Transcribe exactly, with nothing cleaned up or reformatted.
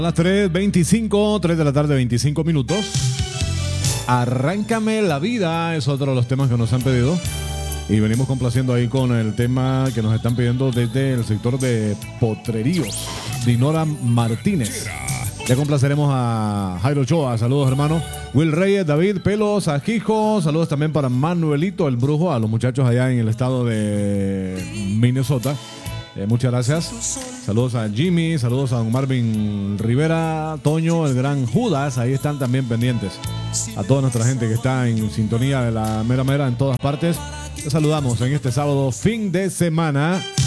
A las tres veinticinco, tres de la tarde, veinticinco minutos. Arráncame la vida es otro de los temas que nos han pedido. Y venimos complaciendo ahí con el tema que nos están pidiendo desde el sector de Potreríos. Dinora Martínez. Ya complaceremos a Jairo Ochoa. Saludos, hermano. Will Reyes, David Pelos, Ajijo. Saludos también para Manuelito el Brujo, a los muchachos allá en el estado de Minnesota. Eh, muchas gracias. Saludos a Jimmy, saludos a don Marvin Rivera, Toño, el gran Judas. Ahí están también pendientes. A toda nuestra gente que está en sintonía de la mera mera en todas partes. Les saludamos en este sábado, fin de semana.